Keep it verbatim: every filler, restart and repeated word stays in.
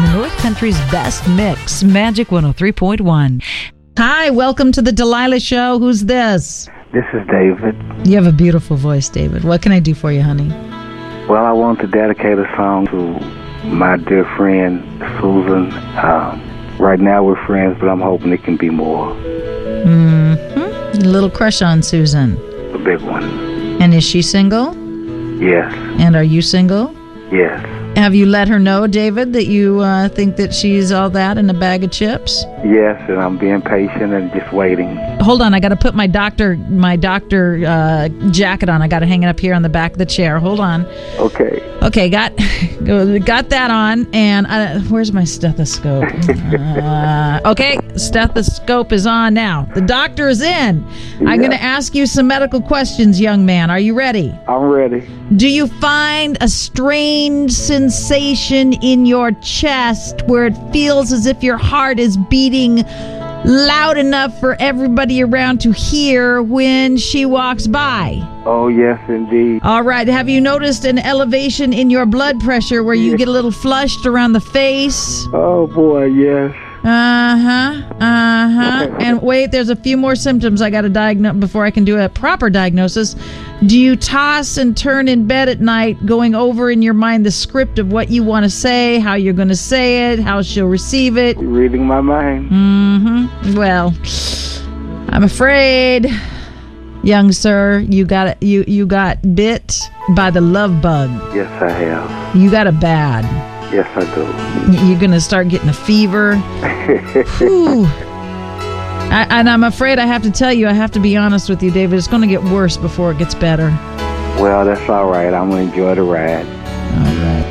the North Country's best mix, Magic one oh three point one. Hi, welcome to the Delilah Show. Who's this? This is David. You have a beautiful voice, David. What can I do for you, honey? Well, I want to dedicate a song to my dear friend, Susan. Um, right now we're friends, but I'm hoping it can be more. Mm-hmm. A little crush on Susan. A big one. And is she single? Yes. And are you single? Yes. Have you let her know, David, that you uh, think that she's all that in a bag of chips? Yes, and I'm being patient and just waiting. Hold on, I got to put my doctor my doctor uh, jacket on. I got to hang it up here on the back of the chair. Hold on. Okay. Okay, got got that on, and I, where's my stethoscope? uh, okay, stethoscope is on now. The doctor is in. Yeah. I'm going to ask you some medical questions, young man. Are you ready? I'm ready. Do you find a strange sensation in your chest where it feels as if your heart is beating loud enough for everybody around to hear when she walks by? Oh, yes, indeed. All right. Have you noticed an elevation in your blood pressure where you Yes. get a little flushed around the face? Oh, boy, yes. Uh-huh. Uh-huh. And wait, there's a few more symptoms I got to diagnose before I can do a proper diagnosis. Do you toss and turn in bed at night going over in your mind the script of what you want to say, how you're going to say it, how she'll receive it? You're reading my mind. Mm-hmm. Well, I'm afraid, young sir, you got you you got bit by the love bug. Yes, I have. You got a bad. Yes, I do. You're going to start getting a fever. Whew. I, and I'm afraid I have to tell you, I have to be honest with you, David, it's going to get worse before it gets better. Well, that's all right. I'm going to enjoy the ride.